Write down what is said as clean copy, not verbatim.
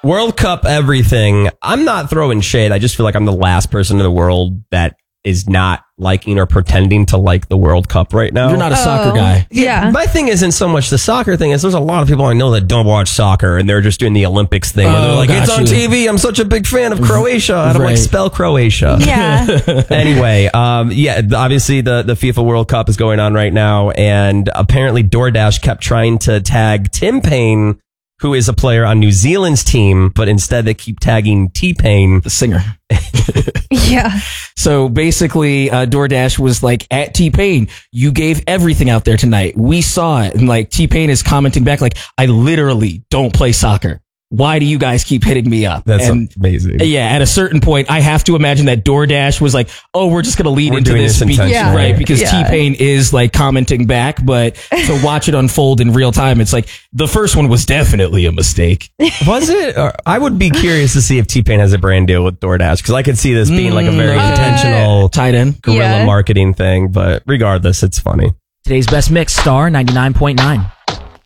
World Cup, everything. I'm not throwing shade. I just feel like I'm the last person in the world that is not liking or pretending to like the World Cup right now. You're not a soccer guy. Yeah. My thing isn't so much the soccer thing. Is there's a lot of people I know that don't watch soccer and they're just doing the Olympics thing. And they're like, it's on TV. I'm such a big fan of Croatia. I don't like spell Croatia. Yeah. Anyway, obviously the FIFA World Cup is going on right now. And apparently DoorDash kept trying to tag Tim Payne, who is a player on New Zealand's team, but instead they keep tagging T-Pain, the singer. Yeah. So basically, DoorDash was like, at T-Pain, you gave everything out there tonight. We saw it. And like T-Pain is commenting back like, I literally don't play soccer. Why do you guys keep hitting me up? That's amazing. Yeah, at a certain point, I have to imagine that DoorDash was like, oh, we're just going to lead into this. Right, because T-Pain is like commenting back, but to watch it unfold in real time, it's like, the first one was definitely a mistake. Was it? I would be curious to see if T-Pain has a brand deal with DoorDash, because I could see this being like a very intentional tied in guerrilla marketing thing, but regardless, it's funny. Today's best mix, Star 99.9.